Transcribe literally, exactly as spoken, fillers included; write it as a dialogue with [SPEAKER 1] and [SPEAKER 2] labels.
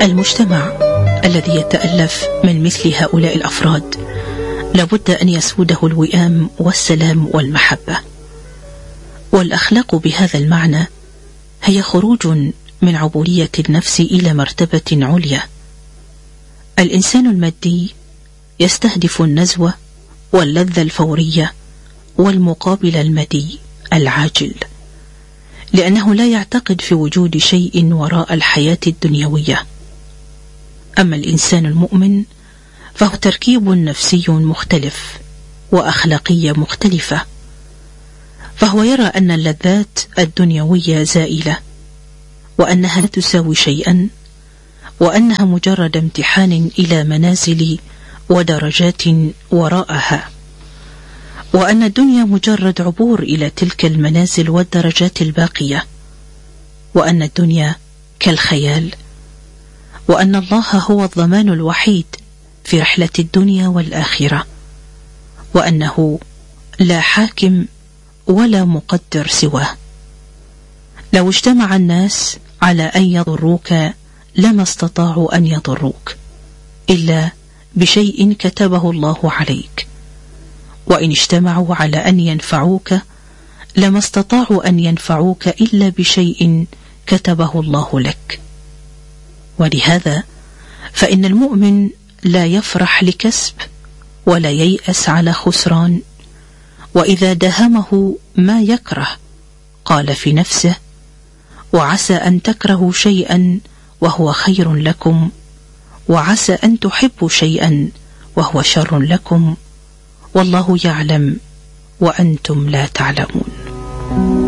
[SPEAKER 1] المجتمع الذي يتألف من مثل هؤلاء الأفراد لابد أن يسوده الوئام والسلام والمحبة. والأخلاق بهذا المعنى هي خروج من عبودية النفس إلى مرتبة عليا. الإنسان المادي يستهدف النزوة واللذة الفورية والمقابل المدي العاجل، لأنه لا يعتقد في وجود شيء وراء الحياة الدنيوية. أما الإنسان المؤمن فهو تركيب نفسي مختلف وأخلاقية مختلفة، فهو يرى أن اللذات الدنيوية زائلة، وأنها لا تساوي شيئا، وأنها مجرد امتحان إلى منازل ودرجات وراءها، وأن الدنيا مجرد عبور إلى تلك المنازل والدرجات الباقية، وأن الدنيا كالخيال، وأن الله هو الضمان الوحيد في رحلة الدنيا والآخرة، وأنه لا حاكم ولا مقدر سواه. لو اجتمع الناس على أن يضروك لما استطاعوا أن يضروك إلا بشيء كتبه الله عليك، وإن اجتمعوا على أن ينفعوك لما استطاعوا أن ينفعوك إلا بشيء كتبه الله لك. ولهذا فإن المؤمن لا يفرح لكسب ولا ييأس على خسران، وإذا دهمه ما يكره قال في نفسه: وعسى أن تكرهوا شيئا وهو خير لكم، وعسى أن تحبوا شيئا وهو شر لكم، والله يعلم وأنتم لا تعلمون.